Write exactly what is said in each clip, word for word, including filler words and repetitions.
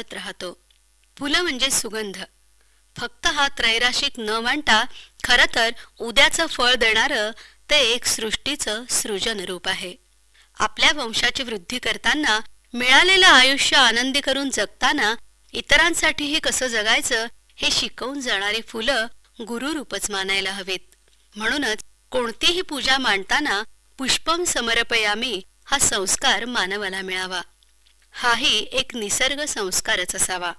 वाहत राहतो. फुलं म्हणजे सुगंध. फक्त हा त्रैराशिक न मांडता खरं तर उद्याचं फळ देणारं ते एक सृष्टीचं सृजन रूप आहे. आपल्या वंशाची वृद्धी करताना, मिळालेलं आयुष्य आनंदी करून जगताना इतरांसाठीही कसं जगायचं हे शिकवून जाणारी फुलं गुरुरूपच मानायला हवीत. म्हणूनच कोणतीही पूजा मांडताना पुष्पम समर्पयामी हा संस्कार मानवाला मिळावा. हाही एक निसर्ग संस्कारच असावा.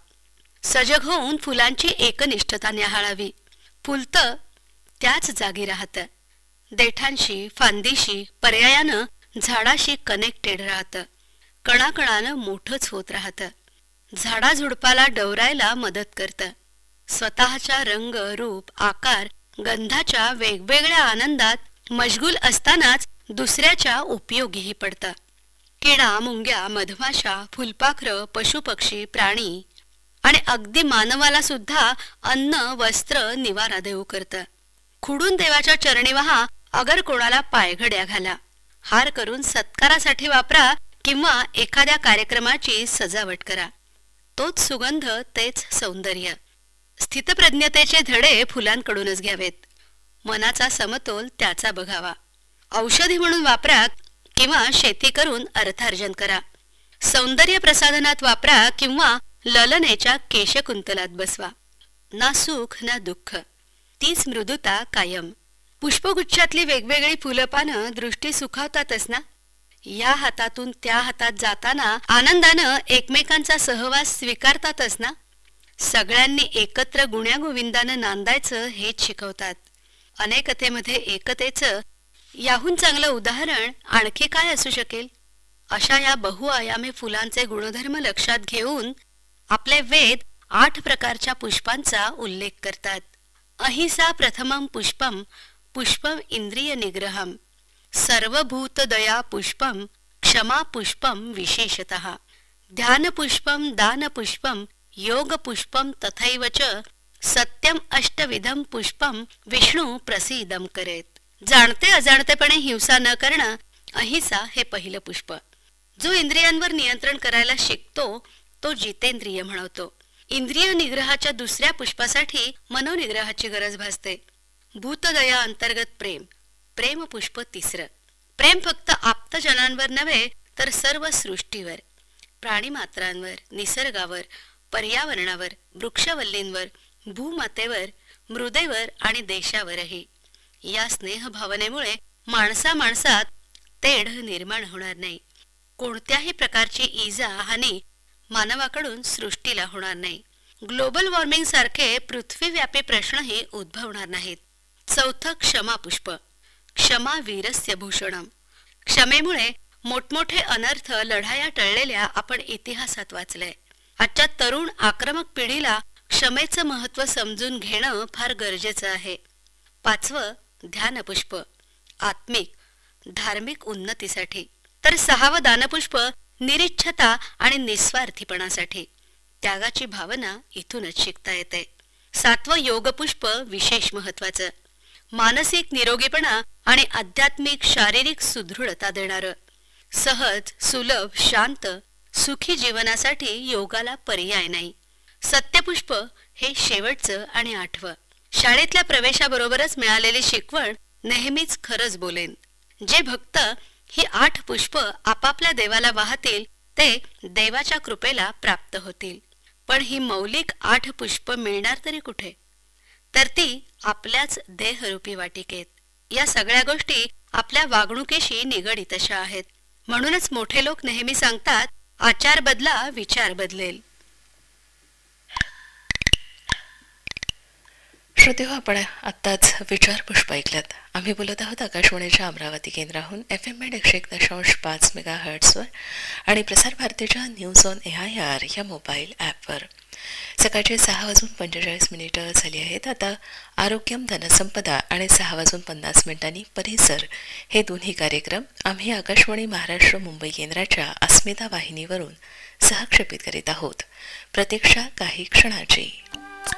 सजग होऊन फुलांची एकनिष्ठता न्याहाळावी. फुलतं त्याच जागी राहतं. देठांशी, फांदीशी, पर्यायानं झाडाशी कनेक्टेड राहतं. कणाकणानं मोठंच होत राहतं. झाडाझुडपाला डवरायला मदत करतं. स्वतःच्या रंग, रूप, आकार, गंधाच्या वेगवेगळ्या आनंदात मशगूल असतानाच दुसऱ्याच्या उपयोगीही पडतं. किडा, मुंग्या, मधमाशा, फुलपाखरं, पशुपक्षी, प्राणी आणि अगदी मानवाला सुद्धा अन्न, वस्त्र, निवारा देऊ करतं. खुडून देवाच्या चरणी वहा, अगर कोणाला पायघड्या घाला. हार करून सत्कारासाठी वापरा किंवा एखाद्या कार्यक्रमाची सजावट करा. तोच सुगंध, तेच सौंदर्य. स्थितप्रज्ञतेचे धडे फुलांकडूनच घ्यावेत. मनाचा समतोल त्याचा बघावा. औषधी म्हणून वापरा किंवा शेती करून अर्थार्जन करा. सौंदर्य प्रसाधनात वापरा किंवा ललनेच्या केशकुंतलात बसवा. ना सुख ना दुःख, तीच मृदुता कायम. पुष्पगुच्छातली वेगवेगळी फुलपानं दृष्टी सुखावतातच ना. या हातातून त्या हातात जाताना आनंदानं एकमेकांचा सहवास स्वीकारतातच ना. सगळ्यांनी एकत्र गुण्यागोविंदानं नांदायचं हेच शिकवतात. अनेकतेमध्ये एकतेचं याहून चांगलं उदाहरण आणखी काय असू शकेल. अशा या बहुआयामी फुलांचे गुणधर्म लक्षात घेऊन आपले वेद आठ प्रकारच्या पुष्पांचा उल्लेख करतात. अहिंसा प्रथमं पुष्पम, पुष्पम इंद्रिय निग्रहम, सर्वभूत दया पुष्पम, क्षमा पुष्पम विशेषतः, ध्यान पुष्पम, दान पुष्पम, योग पुष्पम तथैव च सत्यम अष्टविधम पुष्पम विष्णू प्रसीदम करेत. जाणते अजाणतेपणे हिंसा न करणं, अहिंसा हे पहिलं पुष्प. जो इंद्रियांवर नियंत्रण करायला शिकतो तो जितेंद्रिय म्हणवतो. इंद्रिय निग्रहाच्या दुसऱ्या पुष्पासाठी मनोनिग्रहाची गरज भासते. भूतदया अंतर्गत प्रेम, प्रेम पुष्प तिसरं. प्रेम फक्त आप्तजनांवर नव्हे तर सर्व सृष्टीवर, प्राणीमात्रांवर, निसर्गावर, पर्यावरणावर, वृक्षवल्लींवर, भूमातेवर, मृदेवर आणि देशावरही. या स्नेह भावनेमुळे माणसा माणसात तेढ निर्माण होणार नाही. कोणत्याही प्रकारची इजा, हानी मानवाकडून सृष्टीला होणार नाही. ग्लोबल वॉर्मिंग सारखे पृथ्वीव्यापी प्रश्नही उद्भवणार नाहीत. चौथं क्षमा पुष्प. क्षमा वीरस्य भूषणम. क्षमेमुळे मोठमोठे अनर्थ, लढाया टळलेल्या आपण इतिहासात वाचलंय. आजच्या तरुण आक्रमक पिढीला क्षमेचं महत्त्व समजून घेणं फार गरजेचं आहे. पाचवं ध्यानपुष्प, आत्मिक धार्मिक उन्नतीसाठी. तर सहावं दानपुष्प, निरिच्छता आणि निस्वार्थीपणासाठी. त्यागाची भावना इथूनच शिकता येते. सातवं योगपुष्प, विशेष महत्वाचं, मानसिक निरोगीपणा आणि आध्यात्मिक शारीरिक सुदृढता देणारं. सहज, सुलभ, शांत, सुखी जीवनासाठी योगाला पर्याय नाही. सत्यपुष्प हे शेवटचं आणि आठवं. शाळेतल्या प्रवेशाबरोबरच मिळालेली शिकवण नेहमीच खरंच बोलेन. जे भक्त ही आठ पुष्प आपापल्या देवाला वाहतील ते देवाच्या कृपेला प्राप्त होतील. पण ही मौलिक आठ पुष्प मिळणार तरी कुठे? तर ती आपल्याच देहरूपी वाटिकेत. या सगळ्या गोष्टी आपल्या वागणुकीशी निगडीत अशा आहेत. म्हणूनच मोठे लोक नेहमी सांगतात, आचार बदला विचार बदलेल. श्रोते हो, आपण आत्ताच विचार पुष्प ऐकल्यात. आम्ही बोलत आहोत आकाशवाणीच्या अमरावती केंद्राहून एफ एम मेड एकशे एक दशांश पाच मेगा हर्ट्सवर आणि प्रसार भारतीच्या news on A I R या मोबाईल ॲपवर. सकाळचे सहा वाजून पंचेचाळीस मिनिटं झाली आहेत. आता आरोग्यम धनसंपदा आणि सहा वाजून पन्नास मिनिटांनी परिसर हे दोन्ही कार्यक्रम आम्ही आकाशवाणी महाराष्ट्र मुंबई केंद्राच्या अस्मिता वाहिनीवरून सहक्षेपित करीत आहोत. प्रतीक्षा काही क्षणाची.